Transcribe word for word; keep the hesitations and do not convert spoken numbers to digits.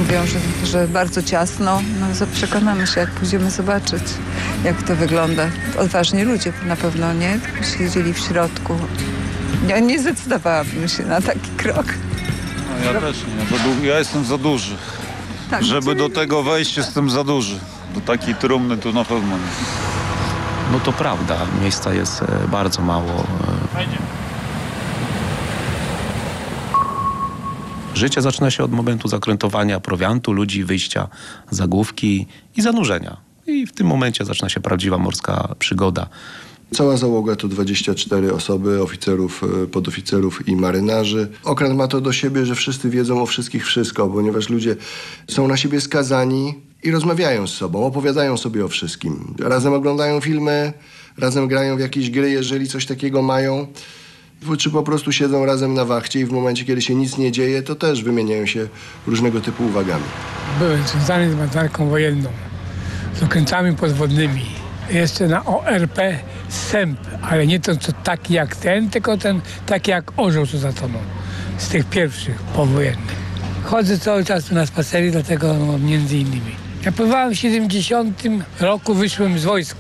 mówią, że, że bardzo ciasno. No za- przekonamy się, jak pójdziemy zobaczyć, jak to wygląda. Odważni ludzie na pewno, nie? Siedzieli w środku. Ja nie zdecydowałabym się na taki krok. No, ja też nie, za du- ja jestem za duży. Tak, Żeby czyli- do tego wejść, jestem za duży. Do takiej trumny to na pewno nie. No to prawda, miejsca jest e, bardzo mało. e. Życie zaczyna się od momentu zakrętowania prowiantu, ludzi, wyjścia z zagłówki i zanurzenia. I w tym momencie zaczyna się prawdziwa morska przygoda. Cała załoga to dwadzieścia cztery osoby, oficerów, e, podoficerów i marynarzy. Okręt ma to do siebie, że wszyscy wiedzą o wszystkich wszystko, ponieważ ludzie są na siebie skazani i rozmawiają z sobą, opowiadają sobie o wszystkim. Razem oglądają filmy, razem grają w jakieś gry, jeżeli coś takiego mają. Czy po prostu siedzą razem na wachcie i w momencie, kiedy się nic nie dzieje, to też wymieniają się różnego typu uwagami. Byłem związany z marynarką wojenną, z okrętami podwodnymi. Jeszcze na O R P Sęp, ale nie to co taki jak ten, tylko ten taki jak orzeł, co zatonął. Z tych pierwszych powojennych. Chodzę cały czas na spacery, dlatego no, między innymi. Ja pływałem w siedemdziesiątym roku, wyszłem z wojska.